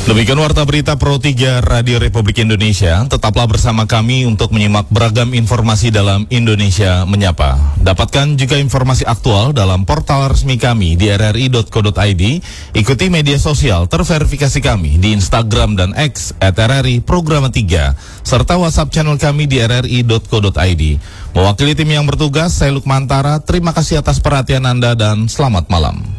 Demikian Warta Berita Pro 3 Radio Republik Indonesia. Tetaplah bersama kami untuk menyimak beragam informasi dalam Indonesia Menyapa. Dapatkan juga informasi aktual dalam portal resmi kami di rri.co.id. Ikuti media sosial terverifikasi kami di Instagram dan X @RRI Programa 3 serta WhatsApp channel kami di rri.co.id. Mewakili tim yang bertugas, saya Lukmantara. Terima kasih atas perhatian Anda dan selamat malam.